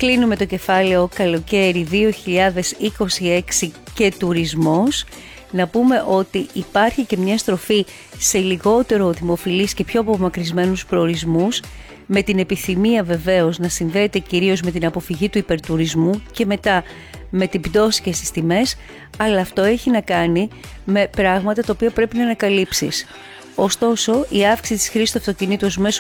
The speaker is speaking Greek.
Κλείνουμε το κεφάλαιο καλοκαίρι 2026 και τουρισμός. Να πούμε ότι υπάρχει και μια στροφή σε λιγότερο δημοφιλείς και πιο απομακρυσμένους προορισμούς, με την επιθυμία βεβαίως να συνδέεται κυρίως με την αποφυγή του υπερτουρισμού και μετά με την πτώση και στις τιμές, αλλά αυτό έχει να κάνει με πράγματα τα οποία πρέπει να ανακαλύψεις. Ωστόσο, η αύξηση της χρήσης του αυτοκινήτου ως μέσου